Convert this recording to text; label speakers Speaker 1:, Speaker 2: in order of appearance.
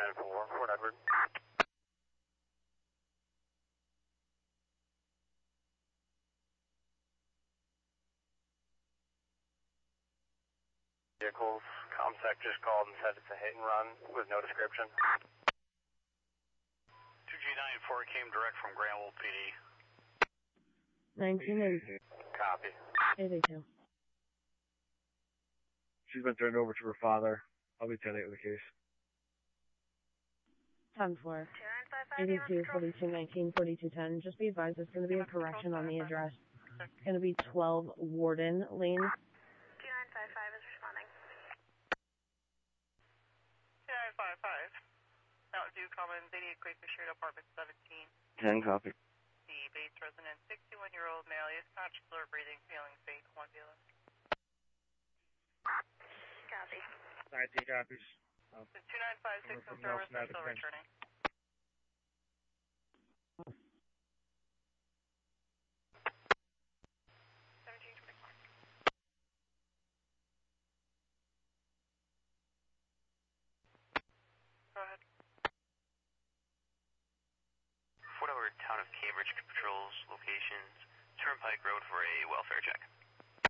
Speaker 1: 294, Fort Edward. Vehicles, ComSec just called and said it's a hit and run with no description.
Speaker 2: 2G94 came direct from Granville PD.
Speaker 3: 1982.
Speaker 1: Copy.
Speaker 3: 82.
Speaker 4: She's been turned over to her father. I'll be 10-8 with the case.
Speaker 3: 10-4. 82, 42, 19, 42, 10. Just be advised, there's going to be a correction on the address. It's going to be 12 Warden Lane.
Speaker 5: 2955 is responding.
Speaker 6: 2955. Mountain View Commons, 88 Quaker Street, Apartment 17.
Speaker 4: 10 copy.
Speaker 6: The base resident, 61-year-old male, is conscious, lower breathing, feeling faint, one ambulance.
Speaker 5: Copy.
Speaker 4: 19 copies.
Speaker 6: 2956 in service, I'm still returning. Go ahead.
Speaker 7: Fort Edward, Town of Cambridge patrols locations, Turnpike Road for a welfare check.